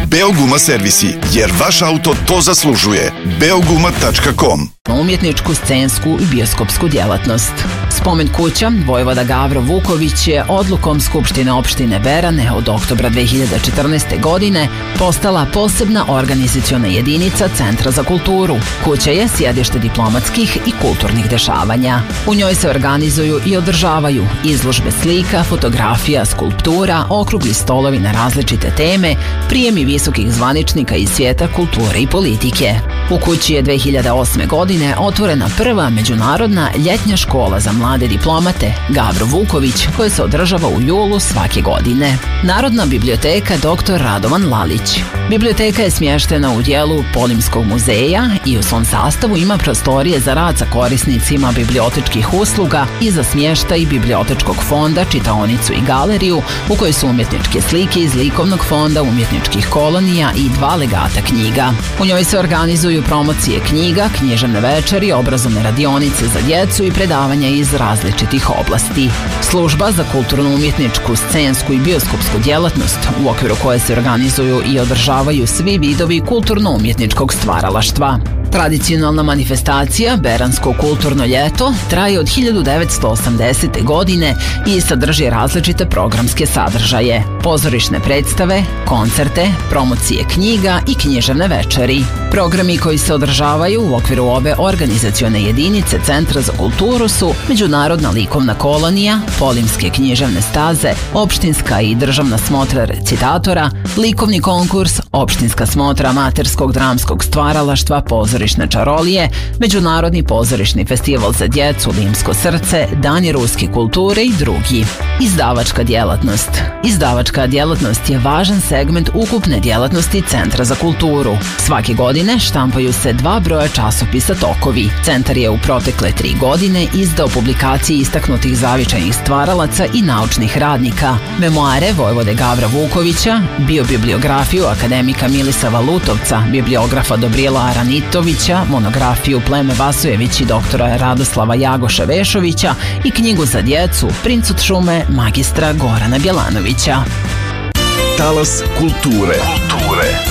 Beoguma servisi, jer vaš auto to zaslužuje. Beoguma.com. Umjetničku, scensku i bioskopsku djelatnost. Spomen kuća Vojvoda Gavro Vuković je odlukom Skupštine opštine Berane od oktobra 2014. godine postala posebna organizaciona jedinica Centra za kulturu. Kuća je sjedište diplomatskih i kulturnih dešavanja. U njoj se organizuju i održavaju izložbe slika, fotografija, skulptura, okrugli stolovi na različite teme, prijemi visokih zvaničnika iz svijeta kulture i politike. U kući je 2008. godine otvorena prva međunarodna ljetnja škola za mlade diplomate Gavro Vuković, koja se održava u julu svake godine. Narodna biblioteka dr. Radovan Lalić. Biblioteka je smještena u dijelu Polimskog muzeja i u svom sastavu ima prostorije za rad sa korisnicima bibliotečkih usluga i za smještaj bibliotečkog fonda, čitaonicu i galeriju u kojoj su umjetničke slike iz likovnog fonda umjetničkih kolonija i 2 legata knjiga. U njoj se organizuju promocije knjiga, književne večeri, obrazovne radionice za djecu i predavanja iz različitih oblasti. Služba za kulturno-umjetničku, scensku i bioskopsku djelatnost, u okviru koje se organizuju i održavaju svi vidovi kulturno-umjetničkog stvaralaštva. Tradicionalna manifestacija Beransko kulturno ljeto traje od 1980. godine i sadrži različite programske sadržaje, pozorišne predstave, koncerte, promocije knjiga i književne večeri. Programi koji se održavaju u okviru ove organizacione jedinice Centra za kulturu su Međunarodna likovna kolonija, Polimske književne staze, opštinska i državna smotra recitatora, likovni konkurs, opštinska smotra amaterskog dramskog stvaralaštva, pozorišne čarolije, Međunarodni pozorišni festival za djecu Limsko srce, Dani ruske kulture i drugi. Izdavačka djelatnost. Izdavačka djelatnost je važan segment ukupne djelatnosti Centra za kulturu. Svake godine štampaju se 2 broja časopisa Tokovi. Centar je u protekle 3 godine izdao publikacije istaknutih zavičajnih stvaralaca i naučnih radnika, memoare Vojvode Gavra Vukovića, biobibliografiju akademika Milisava Lutovca, bibliografa Dobrijela Aranitovića, monografiju Pleme Vasojević i doktora Radoslava Jagoša Vešovića i knjigu za djecu Princ od šume magistra Gorana Bjelanovića. Talas kulture.